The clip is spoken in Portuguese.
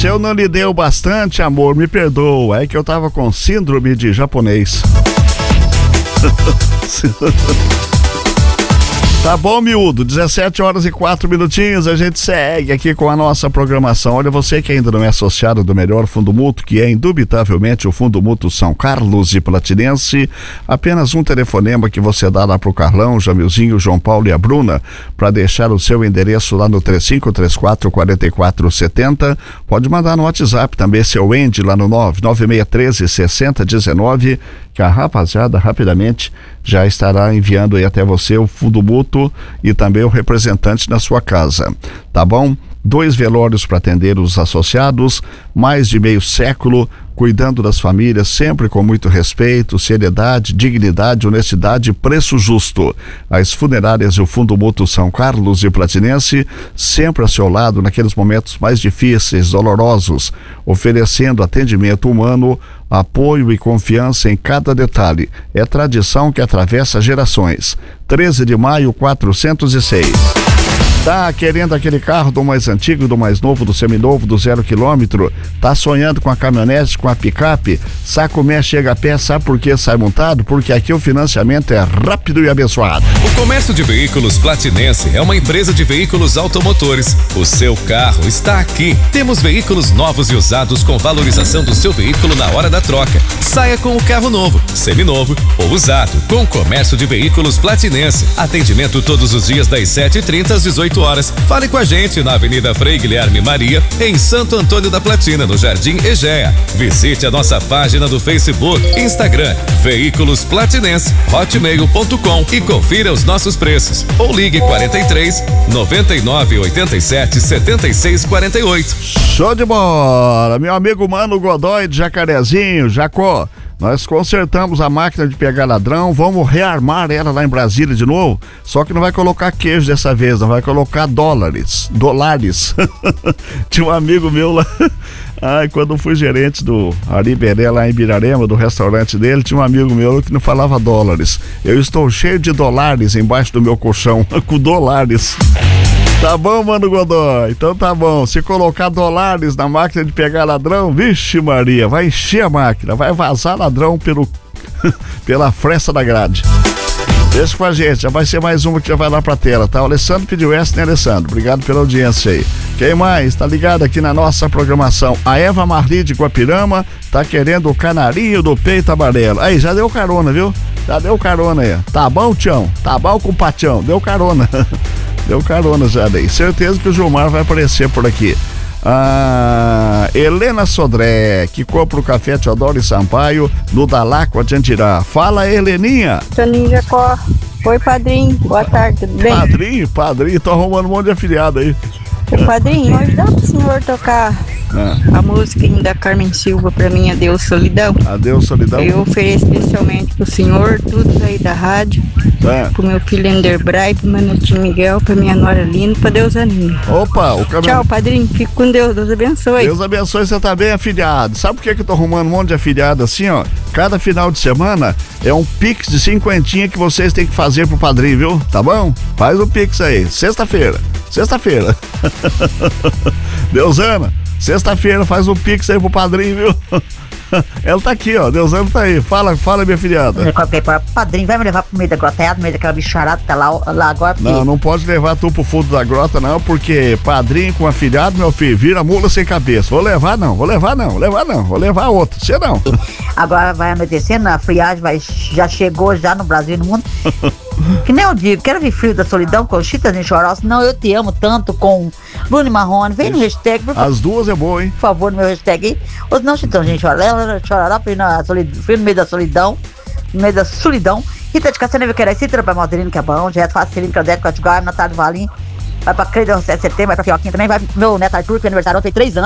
Se eu não lhe dei o bastante, amor, me perdoa. É que eu tava com síndrome de japonês. Tá bom, miúdo, 17h04, a gente segue aqui com a nossa programação. Olha, você que ainda não é associado do melhor fundo mútuo, que é indubitavelmente o Fundo Mútuo São Carlos e Platinense, apenas um telefonema que você dá lá pro Carlão, o Jamilzinho, o João Paulo e a Bruna, para deixar o seu endereço lá no 3534-4470. Pode mandar no WhatsApp também, seu Andy, lá no 99613-6019, que a rapaziada rapidamente já estará enviando aí até você o fundo mútuo e também o representante na sua casa, tá bom? 2 velórios para atender os associados, mais de meio século cuidando das famílias, sempre com muito respeito, seriedade, dignidade, honestidade e preço justo. As funerárias e o Fundo Mútuo São Carlos e Platinense, sempre a seu lado naqueles momentos mais difíceis, dolorosos, oferecendo atendimento humano, apoio e confiança em cada detalhe. É tradição que atravessa gerações. 13 de maio, 406. Tá querendo aquele carro do mais antigo, do mais novo, do seminovo, do 0 km? Tá sonhando com a caminhonete, com a picape? Sacomé chega a pé, sabe por que sai montado? Porque aqui o financiamento é rápido e abençoado. O Comércio de Veículos Platinense é uma empresa de veículos automotores. O seu carro está aqui. Temos veículos novos e usados com valorização do seu veículo na hora da troca. Saia com o carro novo, seminovo ou usado, com o Comércio de Veículos Platinense. Atendimento todos os dias das 7h30 às 18h. Fale com a gente na Avenida Frei Guilherme Maria, em Santo Antônio da Platina, no Jardim Egea. Visite a nossa página do Facebook, Instagram, Veículos Platinense, hotmail.com e confira os nossos preços. Ou ligue 43 99 87 76 48. Show de bola, meu amigo Mano Godoy de Jacarezinho, Jacó. Nós consertamos a máquina de pegar ladrão, vamos rearmar ela lá em Brasília de novo, só que não vai colocar queijo dessa vez, não vai colocar dólares. Tinha um amigo meu lá, quando eu fui gerente do Ari Beré lá em Birarema, do restaurante dele, tinha um amigo meu que não falava dólares. Eu estou cheio de dólares embaixo do meu colchão, com dólares. Tá bom, Mano Godoy? Então tá bom. Se colocar dólares na máquina de pegar ladrão, vixe Maria, vai encher a máquina, vai vazar ladrão pela fresta da grade. Deixa com a gente, já vai ser mais uma que já vai lá pra tela, tá? O Alessandro pediu essa, né, Alessandro? Obrigado pela audiência aí. Quem mais? Tá ligado aqui na nossa programação? A Eva Marli de Guapirama tá querendo o canarinho do peito amarelo. Aí, já deu carona, viu? Já deu carona aí. Tá bom, Tião? Tá bom, compadrão? Deu carona. Deu carona já daí. Certeza que o Gilmar vai aparecer por aqui. Helena Sodré, que compra o café Teodoro e Sampaio no Dalacqua de Andirá. Fala, Heleninha. Toninho Jacó. Oi, padrinho. Boa tarde, tudo bem? Padrinho, tô arrumando um monte de afiliado aí. Padrinho, hoje dá pro senhor tocar a música da Carmen Silva pra mim, Adeus Solidão. Adeus Solidão. Eu ofereço especialmente pro senhor, tudo aí da rádio, pro meu filho Enderbray, pro meu netinho Miguel, pra minha nora Lino, pra Deus Aninho. Opa, Tchau, padrinho, fique com Deus, Deus abençoe. Deus abençoe, você tá bem afiliado. Sabe por que eu tô arrumando um monte de afiliado assim, ó? Cada final de semana é um pix de 50 que vocês têm que fazer pro padrinho, viu? Tá bom? Faz o pix aí, sexta-feira. Deusana, sexta-feira faz um pix aí pro padrinho, viu? Ela tá aqui, ó, Deusana tá aí. Fala, minha filhada. Padrinho, vai me levar pro meio da grota, no meio daquela bicharada que tá lá agora. Porque... Não pode levar tu pro fundo da grota, não, porque padrinho com afilhado, meu filho, vira mula sem cabeça. Vou levar outro, você não. Agora vai anoitecendo, a friagem já chegou já no Brasil e no mundo. Que nem eu digo, quero ver Frio da Solidão com Chitas em Choró, senão eu te amo tanto com Bruno Marrone. Vem no hashtag, por favor. As duas é boa, hein? Por favor, no meu hashtag aí. Ou não, Chitão, gente, chorará, Frio no meio da solidão. Rita de Castanha, Querer, Citra pra Malterino, que é bom. Direto Facilino, Cradete, Cotiguar, Natália Valim. Vai pra Creida, 7 de setembro, vai pra Fioquinha também. Vai meu neto Arthur, que é aniversário ontem, 3 anos.